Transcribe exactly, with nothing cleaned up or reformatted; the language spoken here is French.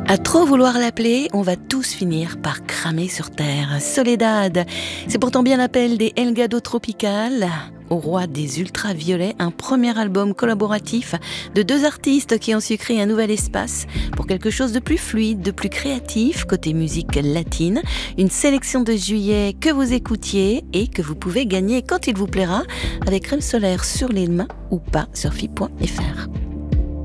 À trop vouloir l'appeler, on va tous finir par cramer sur terre. Soledad, c'est pourtant bien l'appel des El Gado Tropical, au roi des ultraviolets, un premier album collaboratif de deux artistes qui ont su créer un nouvel espace pour quelque chose de plus fluide, de plus créatif, côté musique latine. Une sélection de juillet que vous écoutiez et que vous pouvez gagner quand il vous plaira, avec crème solaire sur les mains ou pas sur F I point F R.